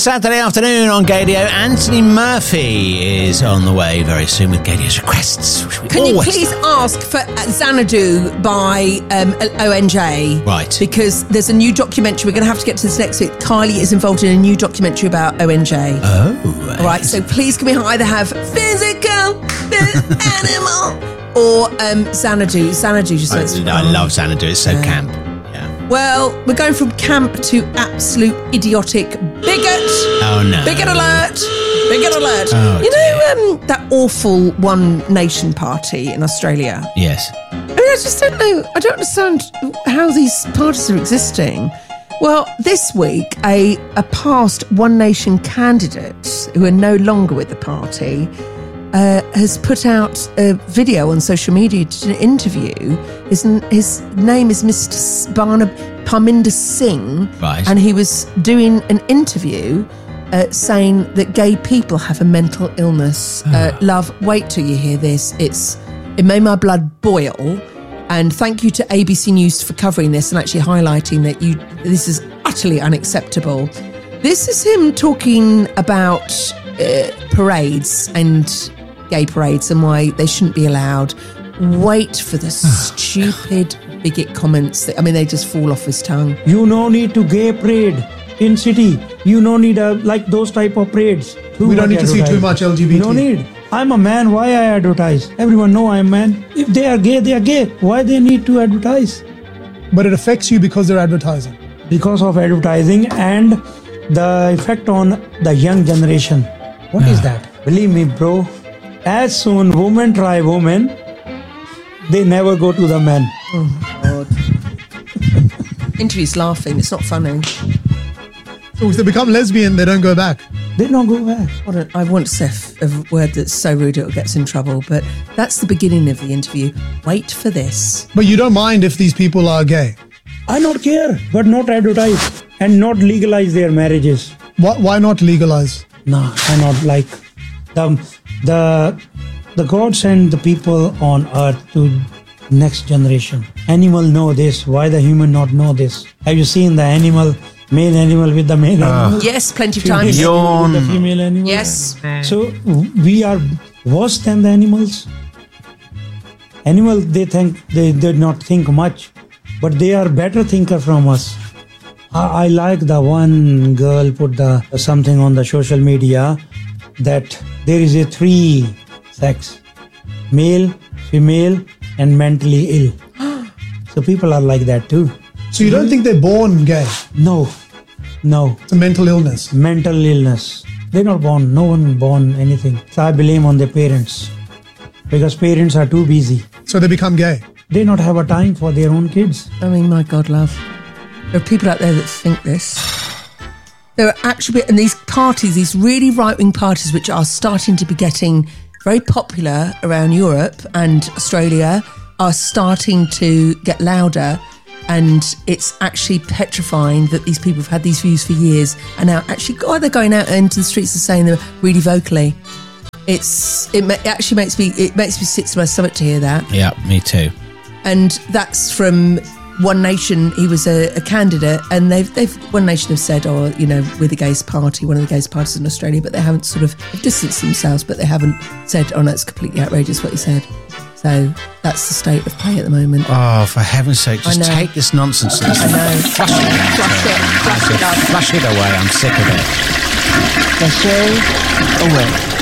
Saturday afternoon on Gaydio. Anthony Murphy is on the way very soon with Gaydio's requests. Can you please ask for Xanadu by ONJ? Right. Because there's a new documentary. We're going to have to get to this next week. Kylie is involved in a new documentary about ONJ. Oh. All right, so please can we either have physical animal or Xanadu? Xanadu just sounds I love Xanadu. It's so camp. Well, we're going from camp to absolute idiotic bigot. Oh, no. Bigot alert. Bigot alert. Oh, you know that awful One Nation party in Australia? Yes. I mean, I just don't know. I don't understand how these parties are existing. Well, this week, a past One Nation candidate who are no longer with the party has put out a video on social media to an interview. His name is Mr. Parminder Singh, right. And he was doing an interview saying that gay people have a mental illness. Love, wait till you hear this. It made my blood boil. And thank you to ABC News for covering this and actually highlighting that this is utterly unacceptable. This is him talking about parades and gay parades and why they shouldn't be allowed. Wait for the stupid bigot comments. They just fall off his tongue. You no need to gay parade in city. You no need like those type of parades. We don't need to see too much LGBT. You don't need. I'm a man. Why I advertise? Everyone know I'm a man. If they are gay, they are gay. Why they need to advertise? But it affects you because they're advertising. Because of advertising and the effect on the young generation. What is that? Believe me, bro. As soon women try women, they never go to the men. Oh, God. Interview's laughing. It's not funny. So if they become lesbian, they don't go back. They don't go back. I want to say a word that's so rude it'll get us in trouble, but that's the beginning of the interview. Wait for this. But you don't mind if these people are gay? I don't care, but not advertise and not legalize their marriages. Why not legalize? No, I not like the God sent the people on earth to next generation. Animal know this. Why the human not know this? Have you seen the animal, male animal with the male animal? Yes, plenty of times. With the female animal. Yes. So we are worse than the animals. Animal, they think they did not think much, but they are better thinker from us. I like the one girl put something on the social media that there is a 3 sex, male, female, and mentally ill. So people are like that too. So you don't think they're born gay? No. It's a mental illness. Mental illness. They're not born. No one born anything. So I blame on the parents. Because parents are too busy. So they become gay? They not have a time for their own kids. My God, love. There are people out there that think this. There are actually, and these parties, these really right-wing parties, which are starting to be getting very popular around Europe and Australia, are starting to get louder. And it's actually petrifying that these people have had these views for years and now actually, they're going out into the streets and saying them really vocally. It actually makes me sick to my stomach to hear that. Yeah, me too. And that's from One Nation. He was a candidate, and they've One Nation have said, we're the gayest party, one of the gayest parties in Australia, but they haven't sort of distanced themselves, but they haven't said, it's completely outrageous what he said. So that's the state of play at the moment. Oh, for heaven's sake, just take this nonsense and flush it away. I'm sick of it. Flush it away.